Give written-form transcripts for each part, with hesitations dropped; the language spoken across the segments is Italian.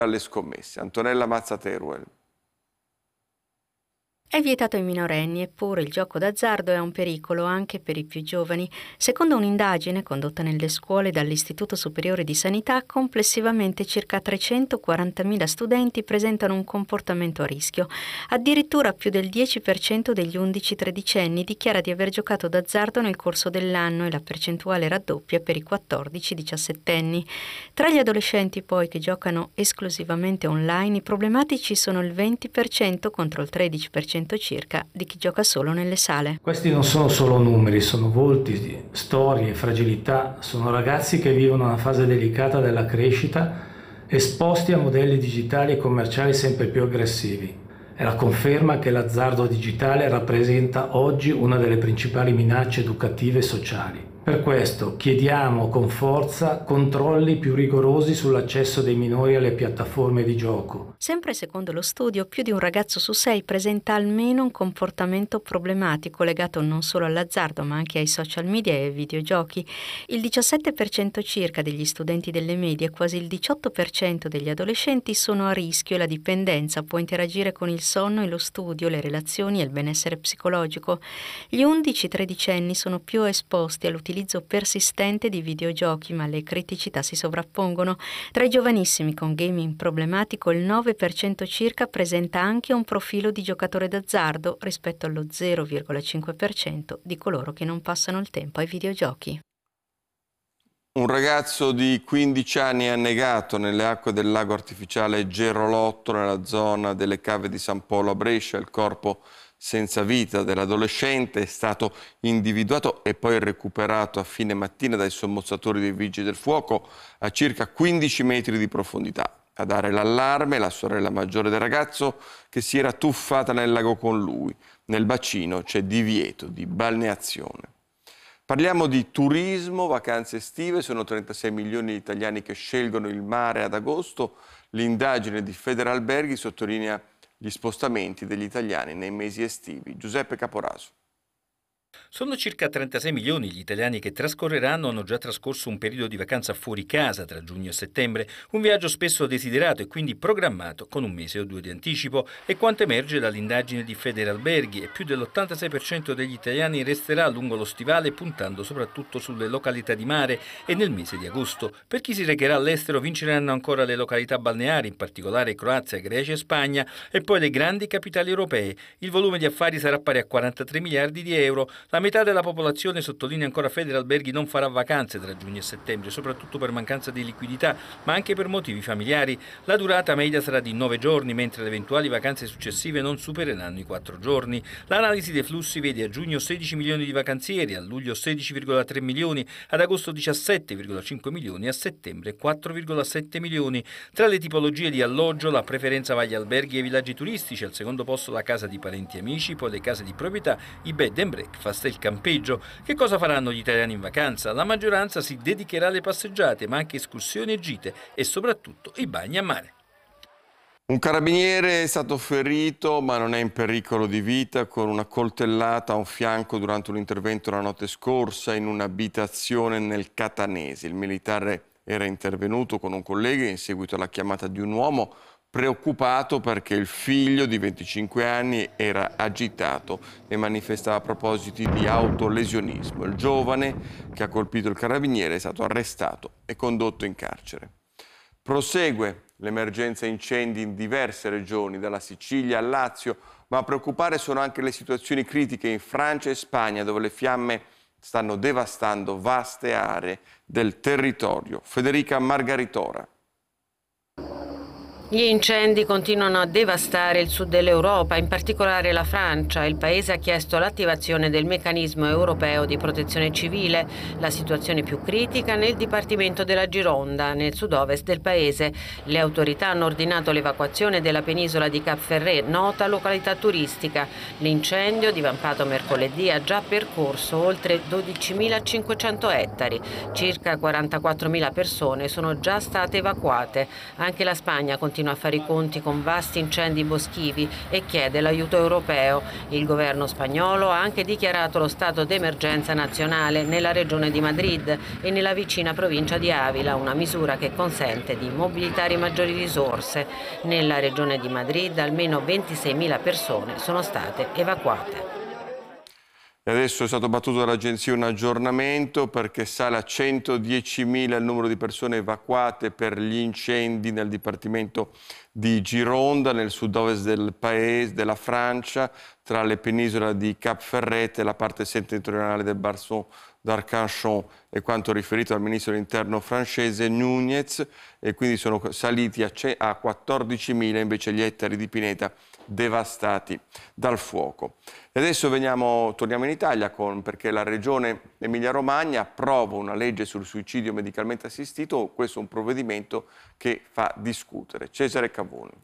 alle scommesse. Antonella Mazza-Teruel. È vietato ai minorenni, eppure il gioco d'azzardo è un pericolo anche per i più giovani. Secondo un'indagine condotta nelle scuole dall'Istituto Superiore di Sanità, complessivamente circa 340.000 studenti presentano un comportamento a rischio. Addirittura più del 10% degli 11-13enni dichiara di aver giocato d'azzardo nel corso dell'anno e la percentuale raddoppia per i 14-17enni. Tra gli adolescenti poi che giocano esclusivamente online, i problematici sono il 20% contro il 13% circa di chi gioca solo nelle sale. Questi non sono solo numeri, sono volti, storie, fragilità, sono ragazzi che vivono una fase delicata della crescita, esposti a modelli digitali e commerciali sempre più aggressivi. È la conferma che l'azzardo digitale rappresenta oggi una delle principali minacce educative e sociali. Per questo chiediamo con forza controlli più rigorosi sull'accesso dei minori alle piattaforme di gioco. Sempre secondo lo studio, più di un ragazzo su 6 presenta almeno un comportamento problematico legato non solo all'azzardo ma anche ai social media e ai videogiochi. Il 17% circa degli studenti delle medie e quasi il 18% degli adolescenti sono a rischio e la dipendenza può interagire con il sonno e lo studio, le relazioni e il benessere psicologico. Gli 11-13enni sono più esposti all'utilizzo persistente di videogiochi, ma le criticità si sovrappongono. Tra i giovanissimi con gaming problematico il 9% circa presenta anche un profilo di giocatore d'azzardo rispetto allo 0,5% di coloro che non passano il tempo ai videogiochi. Un ragazzo di 15 anni è annegato nelle acque del lago artificiale Gerolotto nella zona delle Cave di San Polo a Brescia. Il corpo senza vita dell'adolescente è stato individuato e poi recuperato a fine mattina dai sommozzatori dei Vigili del Fuoco a circa 15 metri di profondità. A dare l'allarme la sorella maggiore del ragazzo che si era tuffata nel lago con lui. Nel bacino c'è divieto di balneazione. Parliamo di turismo, vacanze estive, sono 36 milioni di italiani che scelgono il mare ad agosto. L'indagine di Federalberghi sottolinea gli spostamenti degli italiani nei mesi estivi. Giuseppe Caporaso. Sono circa 36 milioni gli italiani che trascorreranno o hanno già trascorso un periodo di vacanza fuori casa tra giugno e settembre, un viaggio spesso desiderato e quindi programmato con un mese o due di anticipo, e quanto emerge dall'indagine di Federalberghi, e più dell'86% degli italiani resterà lungo lo stivale puntando soprattutto sulle località di mare e nel mese di agosto. Per chi si recherà all'estero vinceranno ancora le località balneari, in particolare Croazia, Grecia e Spagna, e poi le grandi capitali europee. Il volume di affari sarà pari a 43 miliardi di euro. La metà della popolazione, sottolinea ancora Federalberghi, non farà vacanze tra giugno e settembre, soprattutto per mancanza di liquidità, ma anche per motivi familiari. La durata media sarà di 9 giorni, mentre le eventuali vacanze successive non supereranno i 4 giorni. L'analisi dei flussi vede a giugno 16 milioni di vacanzieri, a luglio 16,3 milioni, ad agosto 17,5 milioni, a settembre 4,7 milioni. Tra le tipologie di alloggio la preferenza va agli alberghi e ai villaggi turistici, al secondo posto la casa di parenti e amici, poi le case di proprietà, i bed and breakfast e il campeggio. Che cosa faranno gli italiani in vacanza? La maggioranza si dedicherà alle passeggiate, ma anche escursioni e gite e soprattutto i bagni a mare. Un carabiniere è stato ferito ma non è in pericolo di vita con una coltellata a un fianco durante un intervento la notte scorsa in un'abitazione nel Catanese. Il militare era intervenuto con un collega in seguito alla chiamata di un uomo preoccupato perché il figlio di 25 anni era agitato e manifestava propositi di autolesionismo. Il giovane che ha colpito il carabiniere è stato arrestato e condotto in carcere. Prosegue l'emergenza incendi in diverse regioni, dalla Sicilia al Lazio, ma a preoccupare sono anche le situazioni critiche in Francia e Spagna, dove le fiamme stanno devastando vaste aree del territorio. Federica Margaritora. Gli incendi continuano a devastare il sud dell'Europa, in particolare la Francia. Il paese ha chiesto l'attivazione del meccanismo europeo di protezione civile. La situazione più critica nel dipartimento della Gironda, nel sud-ovest del paese. Le autorità hanno ordinato l'evacuazione della penisola di Cap Ferré, nota località turistica. L'incendio, divampato mercoledì, ha già percorso oltre 12.500 ettari. Circa 44.000 persone sono già state evacuate. Anche la Spagna continua continua a fare i conti con vasti incendi boschivi e chiede l'aiuto europeo. Il governo spagnolo ha anche dichiarato lo stato d'emergenza nazionale nella regione di Madrid e nella vicina provincia di Avila, una misura che consente di mobilitare maggiori risorse. Nella regione di Madrid almeno 26.000 persone sono state evacuate. E adesso è stato battuto dall'agenzia un aggiornamento perché sale a 110.000 il numero di persone evacuate per gli incendi nel dipartimento di Gironda, nel sud-ovest del paese, della Francia, tra le penisole di Cap Ferret e la parte settentrionale del Basson d'Arcachon, e quanto riferito dal ministro dell'interno francese Nunez, e quindi sono saliti a 14.000 invece gli ettari di pineta devastati dal fuoco. E adesso torniamo in Italia perché la regione Emilia-Romagna approva una legge sul suicidio medicalmente assistito. Questo è un provvedimento che fa discutere. Cesare Cavoni.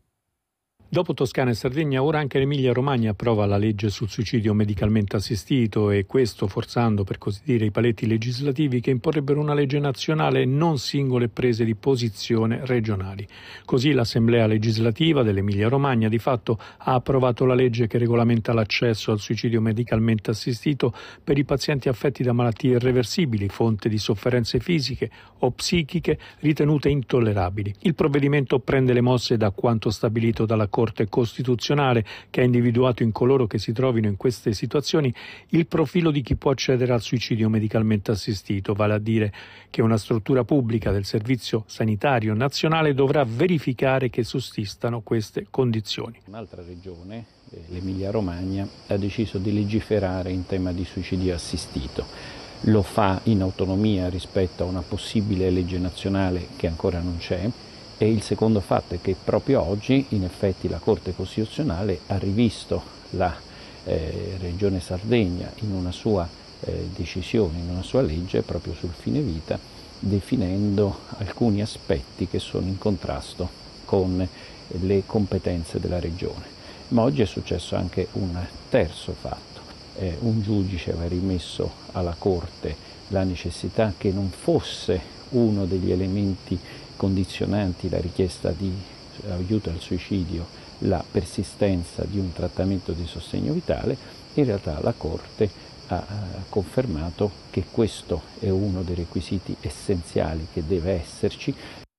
Dopo Toscana e Sardegna, ora anche l'Emilia-Romagna approva la legge sul suicidio medicalmente assistito, e questo forzando, per così dire, i paletti legislativi che imporrebbero una legge nazionale e non singole prese di posizione regionali. Così l'Assemblea legislativa dell'Emilia-Romagna di fatto ha approvato la legge che regolamenta l'accesso al suicidio medicalmente assistito per i pazienti affetti da malattie irreversibili, fonte di sofferenze fisiche o psichiche ritenute intollerabili. Il provvedimento prende le mosse da quanto stabilito dalla Corte Costituzionale, che ha individuato in coloro che si trovino in queste situazioni il profilo di chi può accedere al suicidio medicalmente assistito, vale a dire che una struttura pubblica del Servizio Sanitario Nazionale dovrà verificare che sussistano queste condizioni. Un'altra regione, l'Emilia-Romagna, ha deciso di legiferare in tema di suicidio assistito. Lo fa in autonomia rispetto a una possibile legge nazionale che ancora non c'è. E il secondo fatto è che proprio oggi, in effetti, la Corte Costituzionale ha rivisto la Regione Sardegna in una sua decisione, in una sua legge proprio sul fine vita, definendo alcuni aspetti che sono in contrasto con le competenze della Regione. Ma oggi è successo anche un terzo fatto. Un giudice aveva rimesso alla Corte la necessità che non fosse uno degli elementi condizionanti la richiesta di aiuto al suicidio la persistenza di un trattamento di sostegno vitale. In realtà la Corte ha confermato che questo è uno dei requisiti essenziali che deve esserci.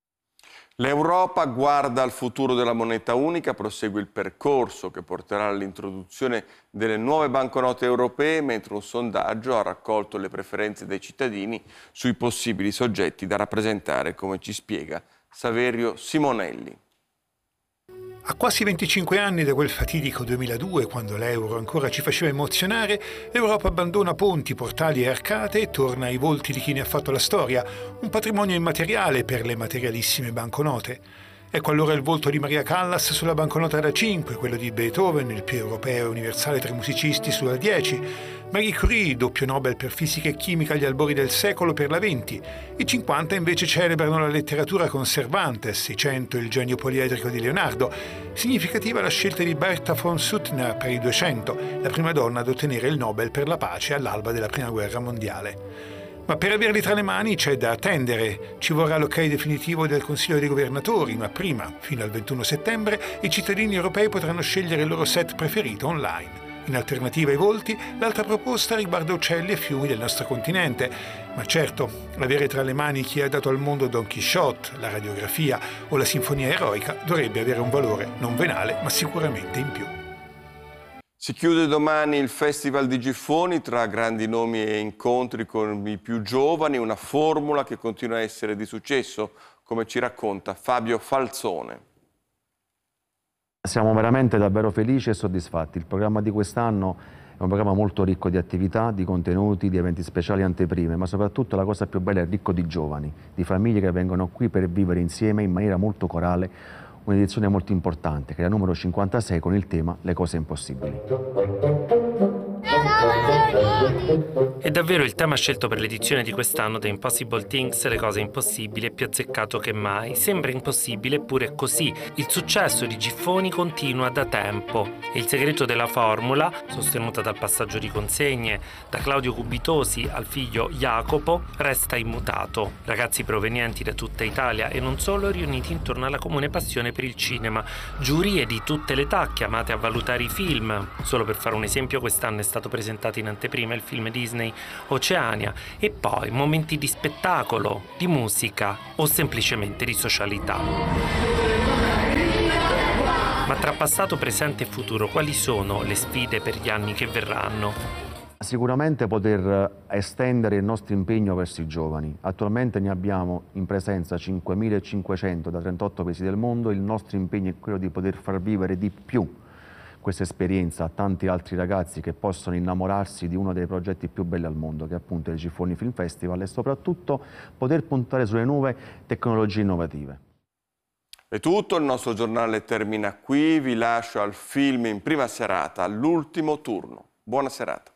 L'Europa guarda al futuro della moneta unica, prosegue il percorso che porterà all'introduzione delle nuove banconote europee, mentre un sondaggio ha raccolto le preferenze dei cittadini sui possibili soggetti da rappresentare, come ci spiega Saverio Simonelli. A quasi 25 anni da quel fatidico 2002, quando l'euro ancora ci faceva emozionare, l'Europa abbandona ponti, portali e arcate e torna ai volti di chi ne ha fatto la storia, un patrimonio immateriale per le materialissime banconote. Ecco allora il volto di Maria Callas sulla banconota da 5, quello di Beethoven, il più europeo e universale tra i musicisti, sulla 10, Marie Curie, doppio Nobel per fisica e chimica agli albori del secolo, per la 20. I 50 invece celebrano la letteratura con Cervantes, i 100 il genio poliedrico di Leonardo. Significativa la scelta di Bertha von Suttner per i 200, la prima donna ad ottenere il Nobel per la pace all'alba della Prima Guerra Mondiale. Ma per averli tra le mani c'è da attendere. Ci vorrà l'ok definitivo del Consiglio dei Governatori, ma prima, fino al 21 settembre, i cittadini europei potranno scegliere il loro set preferito online. In alternativa ai volti, l'altra proposta riguarda uccelli e fiumi del nostro continente. Ma certo, avere tra le mani chi ha dato al mondo Don Chisciotte, la radiografia o la sinfonia eroica dovrebbe avere un valore non venale, ma sicuramente in più. Si chiude domani il Festival di Giffoni, tra grandi nomi e incontri con i più giovani, una formula che continua a essere di successo, come ci racconta Fabio Falzone. Siamo veramente davvero felici e soddisfatti. Il programma di quest'anno è un programma molto ricco di attività, di contenuti, di eventi speciali, anteprime, ma soprattutto la cosa più bella è ricco di giovani, di famiglie che vengono qui per vivere insieme in maniera molto corale un'edizione molto importante, che è la numero 56 con il tema Le cose impossibili. È davvero il tema scelto per l'edizione di quest'anno The Impossible Things, le cose impossibili, è più azzeccato che mai. Sembra impossibile, eppure è così. Il successo di Giffoni continua da tempo e il segreto della formula, sostenuta dal passaggio di consegne da Claudio Gubitosi al figlio Jacopo, resta immutato. Ragazzi provenienti da tutta Italia e non solo, riuniti intorno alla comune passione per il cinema. Giurie di tutte le età chiamate a valutare i film. Solo per fare un esempio, quest'anno è stato presentato in anteprima il film Disney Oceania, e poi momenti di spettacolo, di musica o semplicemente di socialità. Ma tra passato, presente e futuro, quali sono le sfide per gli anni che verranno? Sicuramente poter estendere il nostro impegno verso i giovani. Attualmente ne abbiamo in presenza 5.500 da 38 paesi del mondo. Il nostro impegno è quello di poter far vivere di più questa esperienza a tanti altri ragazzi che possono innamorarsi di uno dei progetti più belli al mondo, che è appunto il Giffoni Film Festival, e soprattutto poter puntare sulle nuove tecnologie innovative. È tutto, il nostro giornale termina qui, vi lascio al film in prima serata, all'ultimo turno. Buona serata.